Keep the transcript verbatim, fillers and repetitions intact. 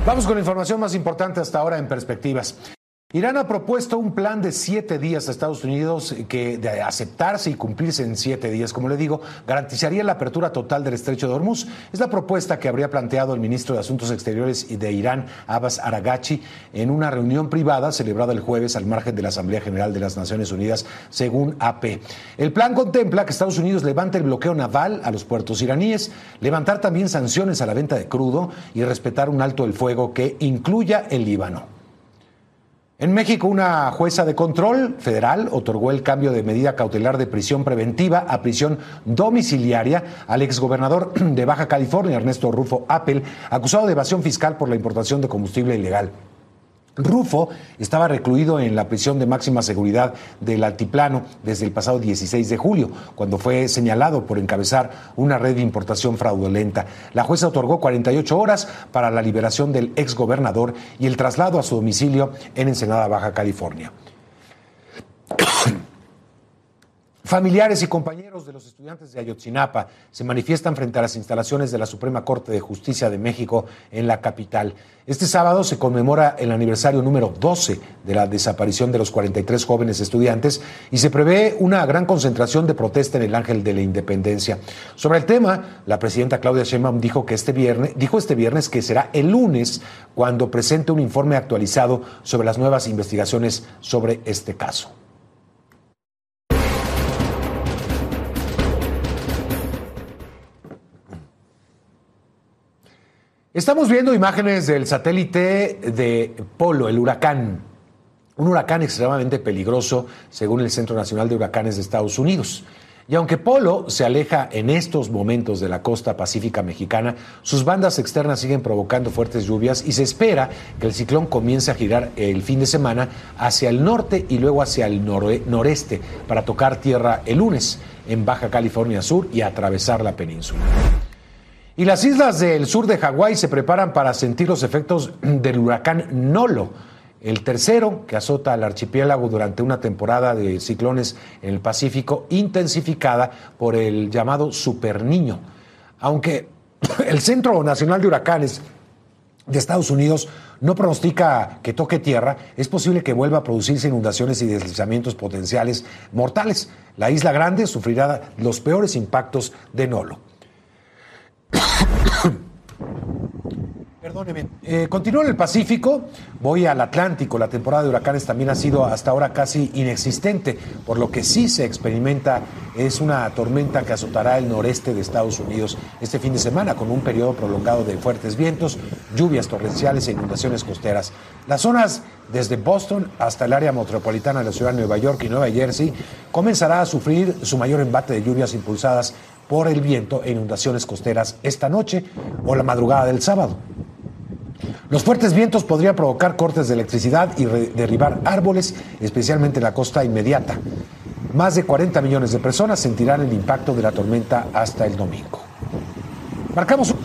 Vamos con la información más importante hasta ahora en Perspectivas. Irán ha propuesto un plan de siete días a Estados Unidos que, de aceptarse y cumplirse en siete días, como le digo, garantizaría la apertura total del estrecho de Hormuz. Es la propuesta que habría planteado el ministro de Asuntos Exteriores de Irán, Abbas Araghchi, en una reunión privada celebrada el jueves al margen de la Asamblea General de las Naciones Unidas, según A P. El plan contempla que Estados Unidos levante el bloqueo naval a los puertos iraníes, levantar también sanciones a la venta de crudo y respetar un alto el fuego que incluya el Líbano. En México, una jueza de control federal otorgó el cambio de medida cautelar de prisión preventiva a prisión domiciliaria al exgobernador de Baja California, Ernesto Rufo Appel, acusado de evasión fiscal por la importación de combustible ilegal. Rufo estaba recluido en la prisión de máxima seguridad del Altiplano desde el pasado dieciséis de julio, cuando fue señalado por encabezar una red de importación fraudulenta. La jueza otorgó cuarenta y ocho horas para la liberación del exgobernador y el traslado a su domicilio en Ensenada, Baja California. Familiares y compañeros de los estudiantes de Ayotzinapa se manifiestan frente a las instalaciones de la Suprema Corte de Justicia de México en la capital. Este sábado se conmemora el aniversario número doce de la desaparición de los cuarenta y tres jóvenes estudiantes y se prevé una gran concentración de protesta en el Ángel de la Independencia. Sobre el tema, la presidenta Claudia Sheinbaum dijo que este viernes, dijo este viernes que será el lunes cuando presente un informe actualizado sobre las nuevas investigaciones sobre este caso. Estamos viendo imágenes del satélite de Polo, el huracán, un huracán extremadamente peligroso según el Centro Nacional de Huracanes de Estados Unidos. Y aunque Polo se aleja en estos momentos de la costa pacífica mexicana, sus bandas externas siguen provocando fuertes lluvias y se espera que el ciclón comience a girar el fin de semana hacia el norte y luego hacia el nore- noreste para tocar tierra el lunes en Baja California Sur y atravesar la península. Y las islas del sur de Hawái se preparan para sentir los efectos del huracán Nolo, el tercero que azota al archipiélago durante una temporada de ciclones en el Pacífico, intensificada por el llamado Super Niño. Aunque el Centro Nacional de Huracanes de Estados Unidos no pronostica que toque tierra, es posible que vuelva a producirse inundaciones y deslizamientos potenciales mortales. La Isla Grande sufrirá los peores impactos de Nolo. Perdóneme, eh, continúo en el Pacífico, voy al Atlántico. La temporada de huracanes también ha sido hasta ahora casi inexistente, por lo que sí se experimenta es una tormenta que azotará el noreste de Estados Unidos este fin de semana, con un periodo prolongado de fuertes vientos, lluvias torrenciales e inundaciones costeras. Las zonas desde Boston hasta el área metropolitana de la ciudad de Nueva York y Nueva Jersey comenzará a sufrir su mayor embate de lluvias impulsadas por el viento e inundaciones costeras esta noche o la madrugada del sábado. Los fuertes vientos podrían provocar cortes de electricidad y re- derribar árboles, especialmente en la costa inmediata. Más de cuarenta millones de personas sentirán el impacto de la tormenta hasta el domingo. Marcamos un